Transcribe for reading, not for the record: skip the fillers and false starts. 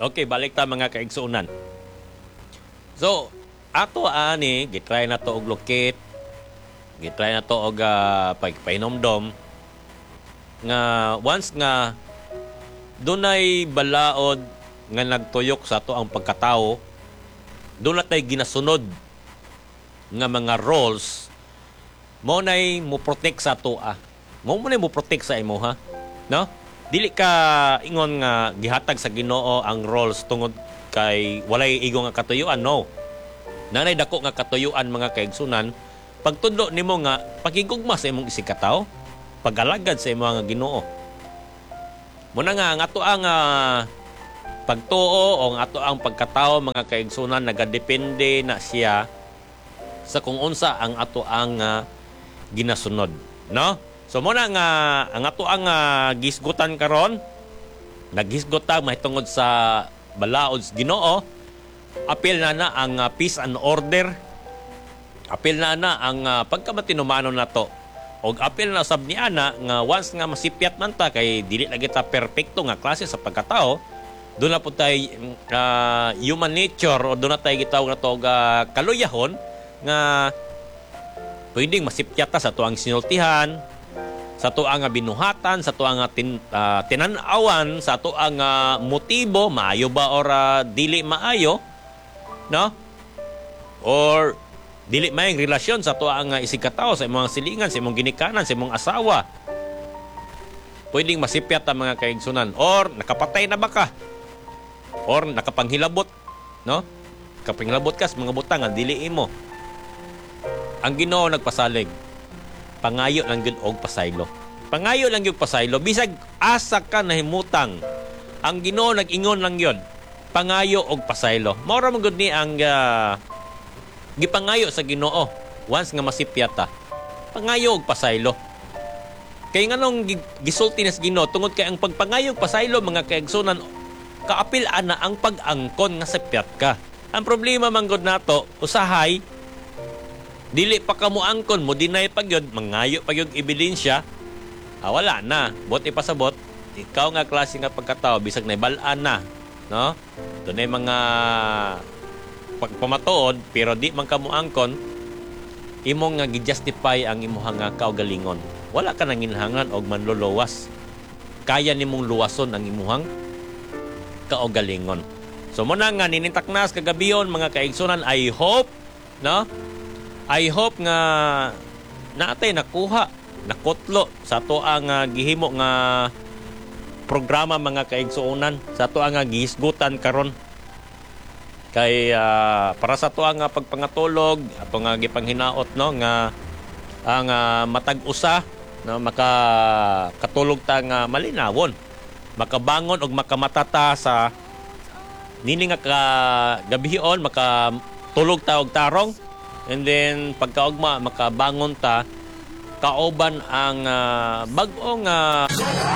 Okay, balik ta mga kaigsuunan. So, ato ani gitry na to og lukit, gitry na to og pagpainomdom nga once nga dunay balaod nga nagtuyok sa ato ang pagkatao, doon na tayo ginasunod nga mga roles mo nay mo protect sa ato mo nay mo protect sa imo ha, no? Dili ka ingon nga gihatag sa Ginoo ang roles tungod kay walay igo nga katuyuan, no. Nanay dako nga katuyuan mga kaigsunan, pagtudlo nimo nga pakigugma sa imong isikataw, pagalagad sa imong nga Ginoo. Muna nga ang ato ang pagtuo o ang ato ang pagkatao mga kaigsunan nagadepende na siya sa kung unsa ang ato ang ginasunod, no? So muna nga ang ato ang gisgutan karon, naghisgot ta mahitungod sa balaod sa Ginoo. Apil na ang peace and order. Apil na ang pagkamatinumanon nato. Og apil na sab ni ana nga once nga masipyat man ta kay dili lagi ta perpekto nga klase sa pagkatao, doon na po tayo human nature o doon na tayo gitawag na to kaluyahon nga pwedeng masipyat ta sa tuang sinultihan, sa tuang binuhatan, sa tuang tinanawan, sa tuang motibo, maayo ba or dili maayo, no? Or dili maayong relasyon sa tuang isikataw, sa imong silingan, sa imong ginikanan, sa imong asawa. Pwedeng masipyat ang mga kaigsunan. Or nakapatay na ba ka? Or nakapanghilabot, no? Kapanghilabot ka sa mga butang nga dili imo. Ang Ginoo nagpasalig, pangayo lang yun og pasaylo. Pangayo lang yung pasaylo. Bisag asa ka nahimutang, ang Ginoo nag-ingon lang yun, pangayo og pasaylo. Maura man gud ni ang gipangayo sa Ginoo once nga masipyata. Pangayo og pasaylo. Kay nganong gisulti na sa Ginoo tungod kay ang pagpangayo og pasaylo mga kaigsunan kaapil ana ang pag-angkon nga sapyat ka. Ang problema man gud nato usahay dili pa ka mo angkon mo deny pag yun, mangayo pag yung ebidensya, wala na. Bot ipasabot, ikaw nga klase nga pagkatao, bisag na ibalaan na, no? Doon ay mga pagpamatuod, pero di man ka mo angkon, imong nga gi-justify ang imuhang nga kaugalingon. Wala ka nang inhangan og manluluwas. Kaya nimong luwason ang imuhang kaugalingon. So muna nga ninintaknas kagabiyon mga kaigsunan, I hope, no? I hope nga natay nakuha, nakutlo sa to ang gihimo nga programa mga kaigsuonan, sa to ang gihisgutan karon. Kay para sa to ang pagpangatulog, ato nga gipanghinaot no nga ang matag usa no makatulog ta nga malinawon, makabangon og makamatata sa nini nga kagabihon, makatulog ta og tarong. And then pagkaugma makabangon ta kauban ang bag-ong